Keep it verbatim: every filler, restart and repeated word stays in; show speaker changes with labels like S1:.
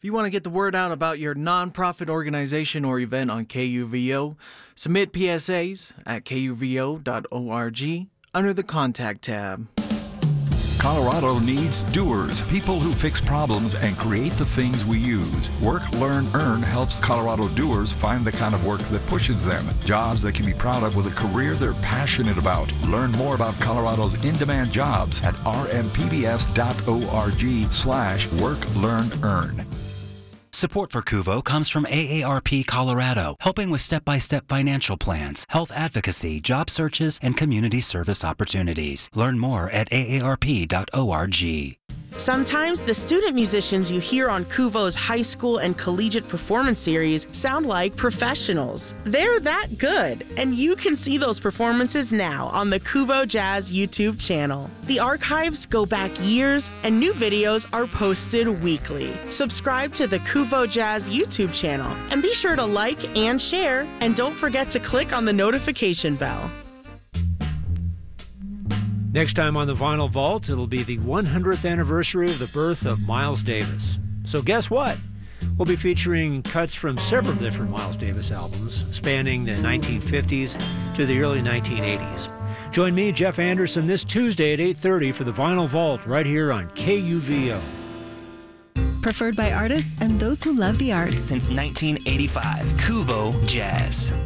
S1: If you want to get the word out about your nonprofit organization or event on K U V O, submit P S As at K U V O dot org under the Contact tab.
S2: Colorado needs doers, people who fix problems and create the things we use. Work, Learn, Earn helps Colorado doers find the kind of work that pushes them. Jobs they can be proud of with a career they're passionate about. Learn more about Colorado's in-demand jobs at r m p b s dot org slash work, learn, earn.
S3: Support for Cuvo comes from A A R P Colorado, helping with step-by-step financial plans, health advocacy, job searches, and community service opportunities. Learn more at a a r p dot org.
S4: Sometimes the student musicians you hear on Cuvo's high school and collegiate performance series sound like professionals. They're that good, and you can see those performances now on the Cuvo Jazz YouTube channel. The archives go back years, and new videos are posted weekly. Subscribe to the Cuvo Jazz YouTube channel, and be sure to like and share, and don't forget to click on the notification bell.
S5: Next time on the Vinyl Vault, it'll be the one hundredth anniversary of the birth of Miles Davis. So guess what? We'll be featuring cuts from several different Miles Davis albums, spanning the nineteen fifties to the early nineteen eighties. Join me, Jeff Anderson, this Tuesday at eight thirty for the Vinyl Vault right here on K U V O.
S6: Preferred by artists and those who love the arts.
S7: Since nineteen eighty-five, Cuvo Jazz.